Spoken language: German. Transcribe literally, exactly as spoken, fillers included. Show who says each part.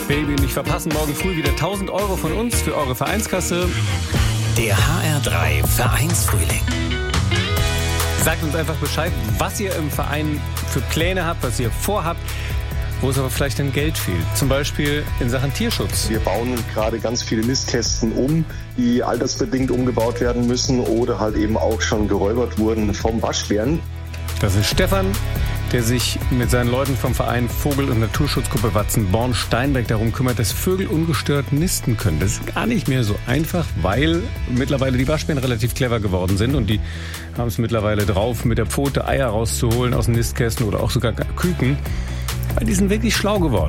Speaker 1: Baby. Nicht verpassen, morgen früh wieder tausend Euro von uns für eure Vereinskasse.
Speaker 2: Der H R drei Vereinsfrühling.
Speaker 1: Sagt uns einfach Bescheid, was ihr im Verein für Pläne habt, was ihr vorhabt, wo es aber vielleicht dann Geld fehlt. Zum Beispiel in Sachen Tierschutz.
Speaker 3: Wir bauen gerade ganz viele Nistkästen um, die altersbedingt umgebaut werden müssen oder halt eben auch schon geräubert wurden vom Waschbären.
Speaker 1: Das ist Stefan, der sich mit seinen Leuten vom Verein Vogel- und Naturschutzgruppe Watzenborn-Steinbeck darum kümmert, dass Vögel ungestört nisten können. Das ist gar nicht mehr so einfach, weil mittlerweile die Waschbären relativ clever geworden sind und die haben es mittlerweile drauf, mit der Pfote Eier rauszuholen aus den Nistkästen oder auch sogar Küken. Weil die sind wirklich schlau geworden.